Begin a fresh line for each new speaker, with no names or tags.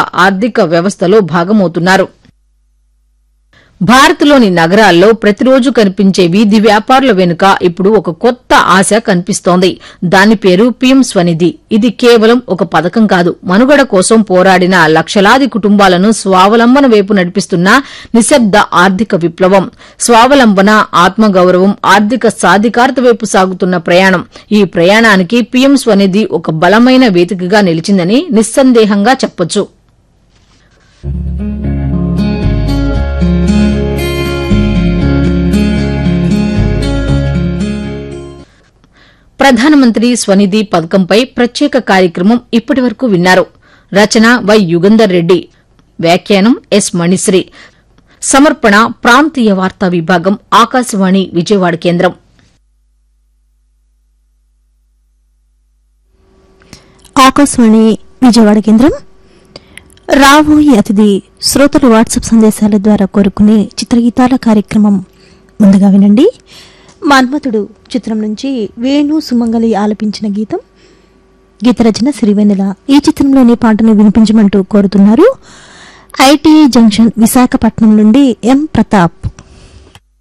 ఆర్థిక వ్యవస్థలో భాగమవుతున్నారు. భారత్లోని నగరాల్లో ప్రతిరోజు కనిపించే వీధి వ్యాపారుల వెనుక ఇప్పుడు ఒక కొత్త ఆశ కనిపిస్తోంది. దాని పేరు పీఎం స్వనిధి. ఇది కేవలం ఒక పథకం కాదు, మనుగడ కోసం పోరాడిన లక్షలాది కుటుంబాలను స్వావలంబన వైపు నడిపిస్తున్న నిశ్శబ్ద ఆర్థిక విప్లవం. స్వావలంబన, ఆత్మగౌరవం, ఆర్థిక సాధికారత వైపు సాగుతున్న ప్రయాణం. ఈ ప్రయాణానికి పీఎం స్వనిధి ఒక బలమైన వేదికగా నిలిచిందని నిస్సందేహంగా చెప్పొచ్చు. ప్రధానమంత్రి స్వనిధి పథకంపై ప్రత్యేక కార్యక్రమం ఇప్పటివరకు విన్నారు. రచన వై యుగంధర్ రెడ్డి, వ్యాఖ్యానం ఎస్ మణిశ్రీ, సమర్పణ ప్రాంతీయ వార్తా విభాగం, ఆకాశవాణి విజయవాడ కేంద్రం.
ఆకాశవాణి విజయవాడ కేంద్రం. రాబోయే అతిథి శ్రోతలు వాట్సాప్ సందేశాల ద్వారా కోరుకునే చిత్రగీతాల కార్యక్రమం. ముందుగా వినండి. మన్మథుడు చిత్రం నుంచి వేణు సుమంగలి ఆలపించిన గీతం. గీత రచన సిరివెన్నెల. ఈ చిత్రంలోని పాటను వినిపించమంటూ కోరుతున్నారు ఐటీఐ జంక్షన్ విశాఖపట్నం నుండి ఎం ప్రతాప్.